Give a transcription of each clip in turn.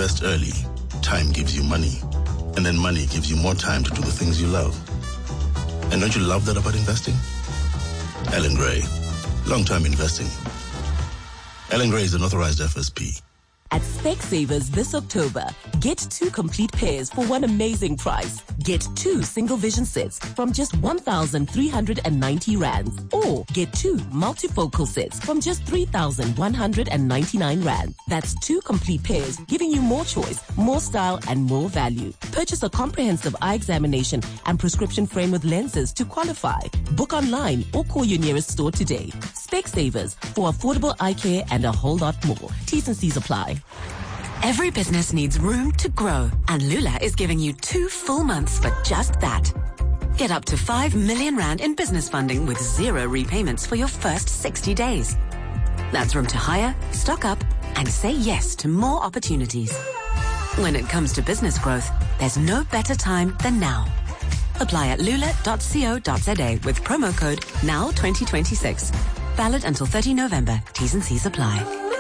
invest early, time gives you money. And then money gives you more time to do the things you love. And don't you love that about investing? Ellen Gray, long-term investing. Ellen Gray is an authorized FSP. At Specsavers this October, get 2 complete pairs for one amazing price. Get 2 single vision sets from just 1,390 rands. Or get 2 multifocal sets from just 3,199 rands. That's 2 complete pairs, giving you more choice, more style, and more value. Purchase a comprehensive eye examination and prescription frame with lenses to qualify. Book online or call your nearest store today. Specsavers, for affordable eye care and a whole lot more. T's and C's apply. Every business needs room to grow, and Lula is giving you 2 full months for just that. Get up to 5 million rand in business funding with 0 repayments for your first 60 days. That's room to hire, stock up, and say yes to more opportunities. When it comes to business growth, there's no better time than now. Apply at lula.co.za with promo code NOW2026. Valid until 30 November. T's and C's apply.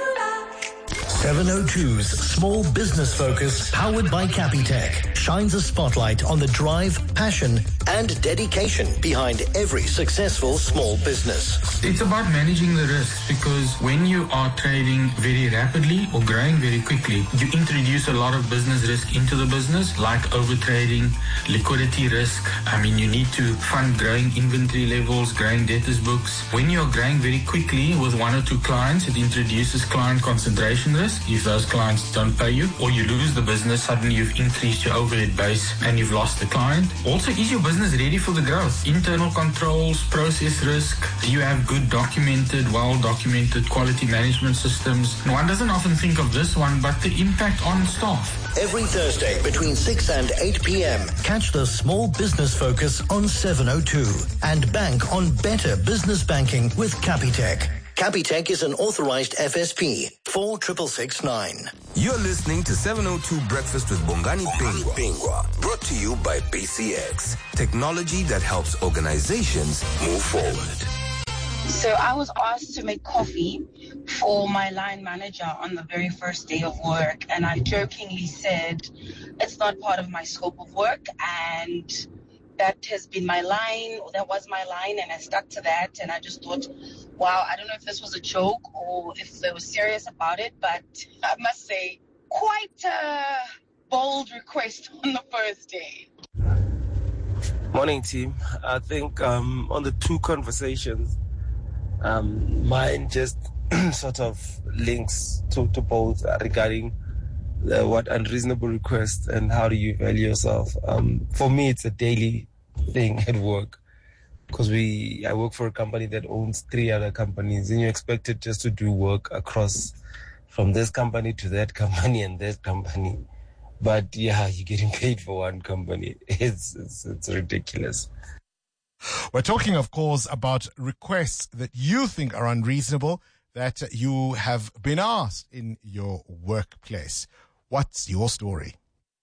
702's Small Business Focus, powered by Capitec, shines a spotlight on the drive, passion, and dedication behind every successful small business. It's about managing the risks, because when you are trading very rapidly or growing very quickly, you introduce a lot of business risk into the business, like overtrading, liquidity risk. I mean, you need to fund growing inventory levels, growing debtors books. When you're growing very quickly with 1 or 2 clients, it introduces client concentration risk. If those clients don't pay you or you lose the business, suddenly you've increased your overhead base and you've lost the client. Also, is your business ready for the growth? Internal controls, process risk. Do you have good documented, well-documented quality management systems? One doesn't often think of this one, but the impact on staff. Every Thursday between 6 and 8 p.m. Catch the Small Business Focus on 702 and bank on better business banking with Capitec. Capitec is an authorized FSP. 46669. You're listening to 702 Breakfast with Bongani Pingwa. Brought to you by BCX. Technology that helps organizations move forward. So I was asked to make coffee for my line manager on the very first day of work. And I jokingly said, it's not part of my scope of work. And that has been my line, or that was my line, and I stuck to that. And I just thought, wow, I don't know if this was a joke or if they were serious about it, but I must say, quite a bold request on the first day. Morning, team. I think on the 2 conversations, mine just sort of links to both regarding what unreasonable request and how do you value yourself. For me, it's a daily thing at work, because I work for a company that owns 3 other companies, and you're expected just to do work across from this company to that company and that company. But yeah, you're getting paid for one company. It's ridiculous. We're talking, of course, about requests that you think are unreasonable, that you have been asked in your workplace. What's your story?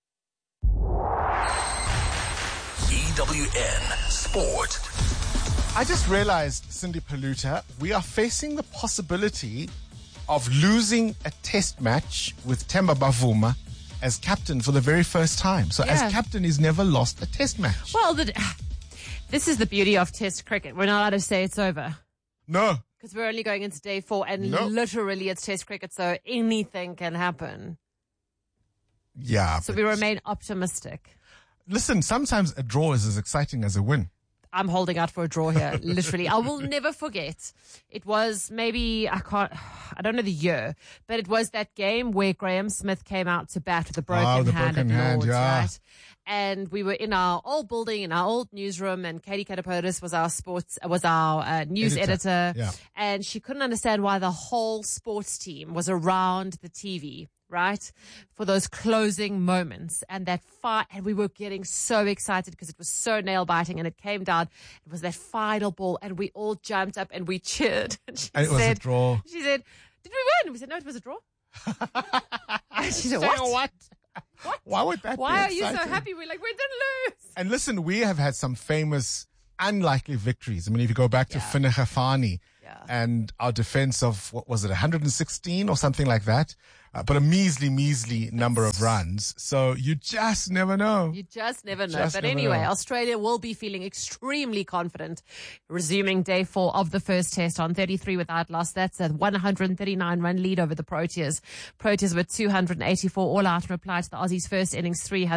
EWN Sport. I just realized, Cindy Paluta, we are facing the possibility of losing a test match with Themba Bavuma as captain for the very first time. So as captain, he's never lost a test match. Well, this is the beauty of test cricket. We're not allowed to say it's over. No. Because we're only going into day 4, and literally it's test cricket, so anything can happen. Yeah. So we remain optimistic. Listen, sometimes a draw is as exciting as a win. I'm holding out for a draw here, literally. I will never forget. It was maybe, I don't know the year, but it was that game where Graham Smith came out to bat with a broken hand at Lords, right? And we were in our old building, in our old newsroom, and Katie Katapodis was our news editor. Yeah. And she couldn't understand why the whole sports team was around the TV, right, for those closing moments. And and we were getting so excited because it was so nail biting, and it came down. It was that final ball, and we all jumped up and we cheered. And it was a draw. She said, "Did we win?" We said, "No, it was a draw." She said, "What? What? Why would that Why be are you exciting? so happy? We're like, we didn't lose." And listen, we have had some famous, unlikely victories. I mean, if you go back to Finagafani and our defense of, what was it, 116 or something like that, but a measly number of runs. So you just never know. You just never know. But anyway, Australia will be feeling extremely confident, resuming day 4 of the first test on 33 without loss. That's a 139-run lead over the Proteas. Proteas were 284 all out in reply to the Aussies' first innings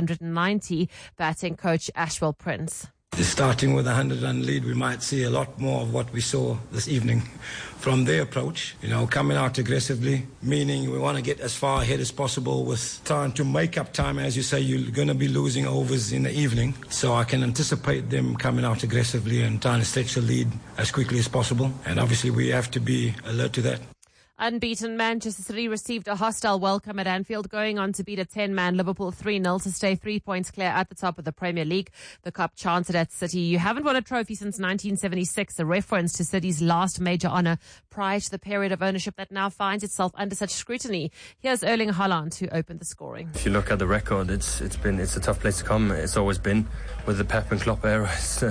390, batting coach Ashwell Prince. Starting with a 100-run lead, we might see a lot more of what we saw this evening from their approach. Coming out aggressively, meaning we want to get as far ahead as possible with trying to make up time. As you say, you're going to be losing overs in the evening. So I can anticipate them coming out aggressively and trying to stretch the lead as quickly as possible. And obviously we have to be alert to that. Unbeaten Manchester City received a hostile welcome at Anfield, going on to beat a 10-man Liverpool 3-0 to stay 3 points clear at the top of the Premier League. The Cup chanted at City, "You haven't won a trophy since 1976, a reference to City's last major honour prior to the period of ownership that now finds itself under such scrutiny." Here's Erling Haaland, who opened the scoring. If you look at the record, it's a tough place to come. It's always been. With the Pep and Klopp era,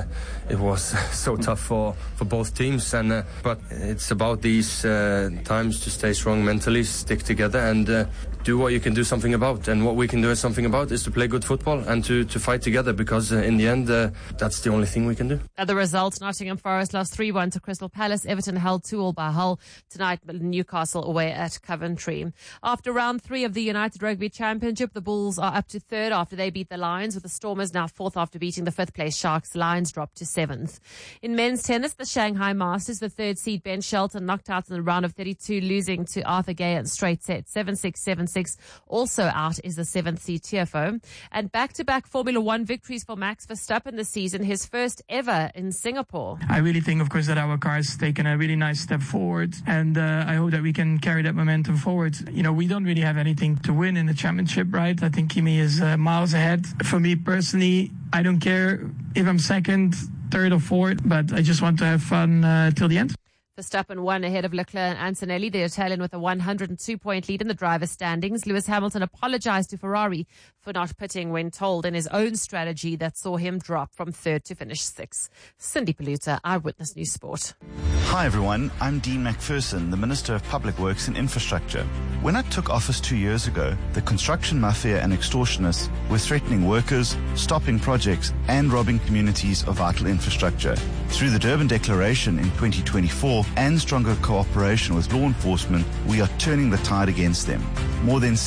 it was so tough for both teams. But it's about these times to stay strong mentally, stick together, and do what you can do something about. And what we can do something about is to play good football and to fight together, because in the end, that's the only thing we can do. At the results, Nottingham Forest lost 3-1 to Crystal Palace. Everton held 2-2 by Hull. Tonight, Newcastle away at Coventry. After round 3 of the United Rugby Championship, the Bulls are up to 3rd after they beat the Lions, with the Stormers now 4th after beating the 5th place Sharks. Lions dropped to 7th. In men's tennis, the Shanghai Masters, the 3rd seed Ben Shelton knocked out in the round of 32, losing to Arthur Gay in straight sets, 7-6, 7-6. Also out is the 7th seed Tiafoe. And back-to-back Formula One victories for Max Verstappen this season, his first ever in Singapore. I really think, of course, that our car has taken a really nice step forward, and I hope that we can carry that momentum forward. We don't really have anything to win in the championship, right? I think Kimi is miles ahead. For me personally, I don't care if I'm 2nd, 3rd or 4th, but I just want to have fun till the end. Verstappen won ahead of Leclerc and Antonelli, the Italian with a 102-point lead in the driver's standings. Lewis Hamilton apologized to Ferrari for not pitting when told in his own strategy that saw him drop from 3rd to finish 6th. Cindy Paluta, Eyewitness News Sport. Hi everyone, I'm Dean McPherson, the Minister of Public Works and Infrastructure. When I took office 2 years ago, the construction mafia and extortionists were threatening workers, stopping projects and robbing communities of vital infrastructure. Through the Durban Declaration in 2024, and stronger cooperation with law enforcement, we are turning the tide against them. More than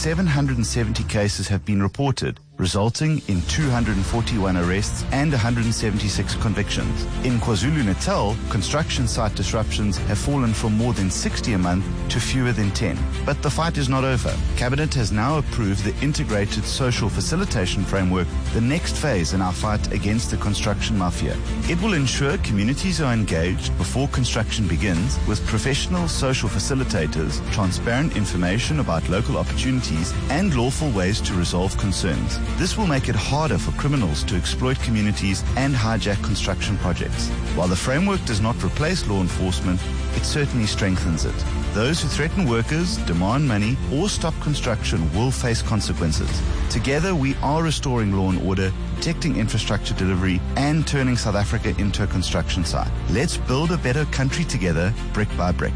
770 cases have been reported, resulting in 241 arrests and 176 convictions. In KwaZulu-Natal, construction site disruptions have fallen from more than 60 a month to fewer than 10. But the fight is not over. Cabinet has now approved the Integrated Social Facilitation Framework, the next phase in our fight against the construction mafia. It will ensure communities are engaged before construction begins with professional social facilitators, transparent information about local opportunities, and lawful ways to resolve concerns. This will make it harder for criminals to exploit communities and hijack construction projects. While the framework does not replace law enforcement, it certainly strengthens it. Those who threaten workers, demand money, or stop construction will face consequences. Together, we are restoring law and order, protecting infrastructure delivery, and turning South Africa into a construction site. Let's build a better country together, brick by brick.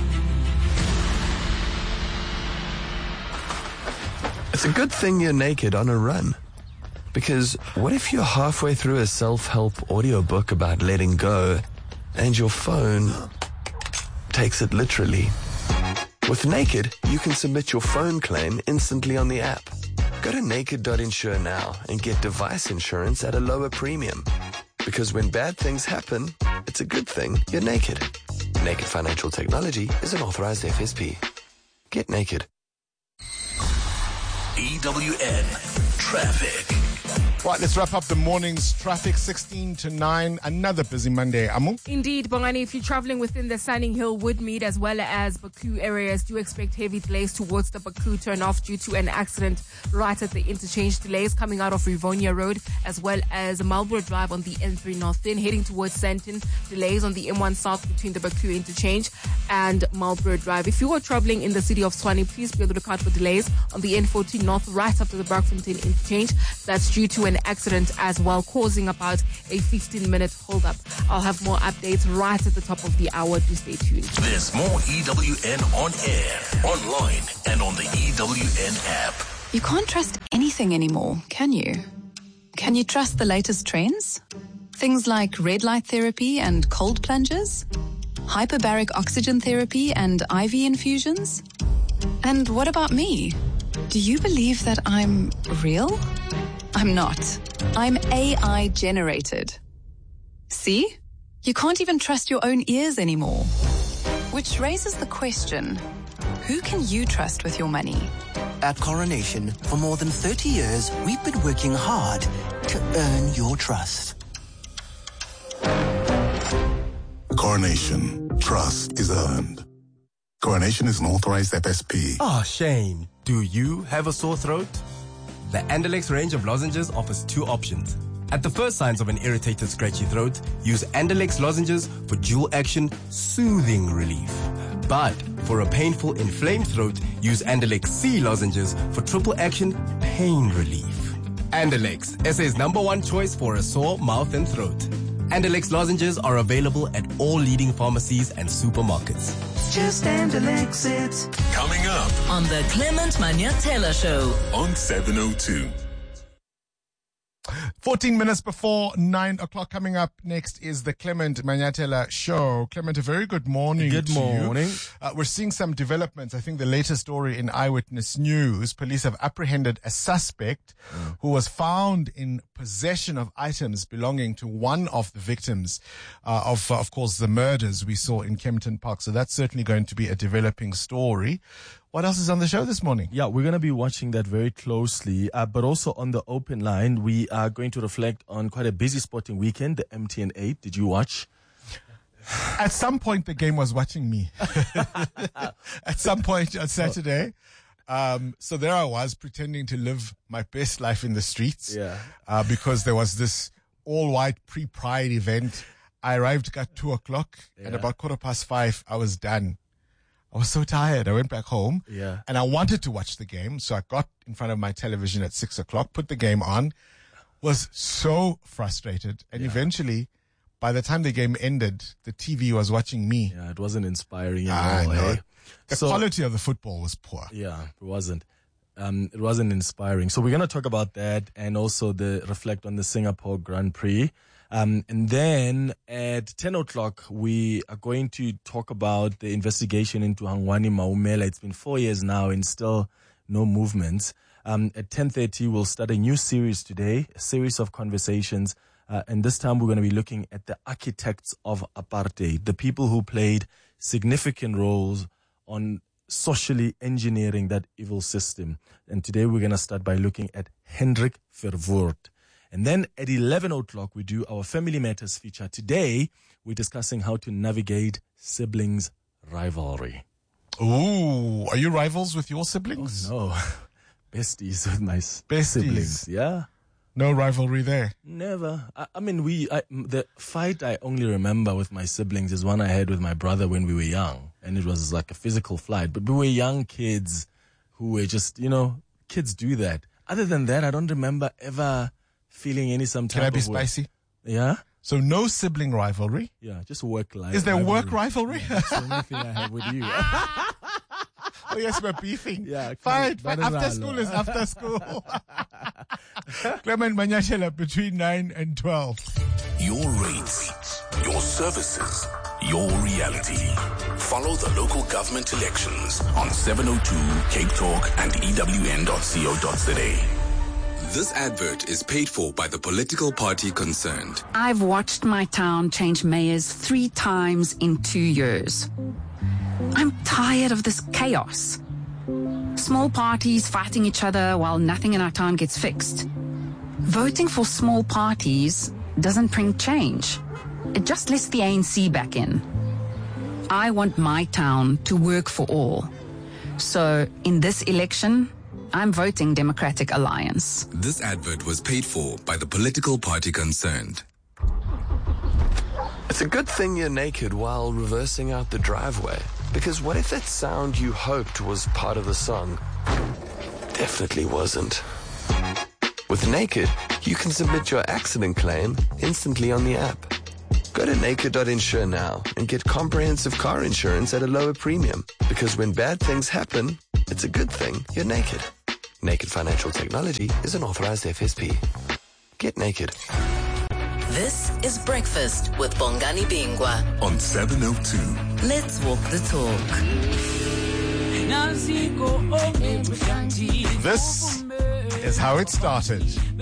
It's a good thing you're naked on a run. Because what if you're halfway through a self-help audiobook about letting go and your phone takes it literally? With Naked, you can submit your phone claim instantly on the app. Go to naked.insure now and get device insurance at a lower premium. Because when bad things happen, it's a good thing you're naked. Naked Financial Technology is an authorized FSP. Get naked. EWN Traffic. Right, let's wrap up the morning's traffic, 16 to 9. Another busy Monday. Amu? Indeed, Bongani, if you're traveling within the Sunning Hill, Woodmead, as well as Baku areas, do expect heavy delays towards the Baku turn-off due to an accident right at the interchange. Delays coming out of Rivonia Road, as well as Marlborough Drive on the N3 North. Then heading towards Sandton, delays on the M1 South between the Baku interchange and Marlborough Drive. If you are traveling in the city of Tshwane, please be on the lookout for delays on the N14 North right after the Bergfontein interchange. That's due to an accident as well, causing about a 15-minute holdup. I'll have more updates right at the top of the hour. Do stay tuned. There's more EWN on air, online, and on the EWN app. You can't trust anything anymore, can you? Can you trust the latest trends? Things like red light therapy and cold plunges? Hyperbaric oxygen therapy and IV infusions? And what about me? Do you believe that I'm real? I'm not. I'm AI generated. See? You can't even trust your own ears anymore. Which raises the question, who can you trust with your money? At Coronation, for more than 30 years, we've been working hard to earn your trust. Coronation. Trust is earned. Coronation is an authorized FSP. Oh, Shane. Do you have a sore throat? The Andalex range of lozenges offers two options. At the first signs of an irritated, scratchy throat, use Andalex lozenges for dual action soothing relief. But for a painful, inflamed throat, use Andalex C lozenges for triple action pain relief. Andalex, SA's #1 choice for a sore mouth and throat. Andalex lozenges are available at all leading pharmacies and supermarkets. Just Andalex it. Coming up on the Clement Manyatela Show on 702. 14 minutes before 9 o'clock. Coming up next is the Clement Manyatela Show. Clement, a very good morning. Good morning. We're seeing some developments. I think the latest story in Eyewitness News, police have apprehended a suspect who was found in possession of items belonging to one of the victims of course, the murders we saw in Kempton Park. So that's certainly going to be a developing story. What else is on the show this morning? Yeah, we're going to be watching that very closely. But also on the open line, we are going to reflect on quite a busy sporting weekend, the MTN 8. Did you watch? At some point, the game was watching me. At some point on Saturday. So there I was pretending to live my best life in the streets. Yeah. Because there was this all-white pre-Pride event. I arrived at 2 o'clock and about 5:15, I was done. I was so tired. I went back home and I wanted to watch the game. So I got in front of my television at 6 o'clock, put the game on, was so frustrated. And eventually, by the time the game ended, the TV was watching me. Yeah, it wasn't inspiring at all. Eh? The quality of the football was poor. Yeah, it wasn't. It wasn't inspiring. So we're going to talk about that and also reflect on the Singapore Grand Prix. And then at 10 o'clock, we are going to talk about the investigation into Hangwani Maumela. It's been 4 years now and still no movements. At 10:30, we'll start a new series today, a series of conversations. And this time we're going to be looking at the architects of apartheid, the people who played significant roles on socially engineering that evil system. And today we're going to start by looking at Hendrik Verwoerd. And then at 11 o'clock, we do our Family Matters feature. Today, we're discussing how to navigate siblings rivalry. Ooh, are you rivals with your siblings? Oh, no. Besties with my siblings. Yeah. No rivalry there? Never. I mean, the fight I only remember with my siblings is one I had with my brother when we were young. And it was like a physical fight. But we were young kids who were just, kids do that. Other than that, I don't remember ever feeling some type of... Can I be spicy? Yeah? So no sibling rivalry? Yeah, just work life. Is there work rivalry? Yeah, that's the only thing I have with you. Oh yes, we're beefing. Yeah, fine. After school is after school. Clement Manyatela between 9 and 12. Your rates, your services, your reality. Follow the local government elections on 702 Cape Talk and EWN.co.za. This advert is paid for by the political party concerned. I've watched my town change mayors 3 times in 2 years. I'm tired of this chaos. Small parties fighting each other while nothing in our town gets fixed. Voting for small parties doesn't bring change. It just lets the ANC back in. I want my town to work for all. So in this election, I'm voting Democratic Alliance. This advert was paid for by the political party concerned. It's a good thing you're naked while reversing out the driveway. Because what if that sound you hoped was part of the song definitely wasn't? With Naked, you can submit your accident claim instantly on the app. Go to naked.insure now and get comprehensive car insurance at a lower premium. Because when bad things happen, it's a good thing you're naked. Naked Financial Technology is an authorized FSP. Get naked. This is Breakfast with Bongani Bingwa on 702. Let's walk the talk. This is how it started.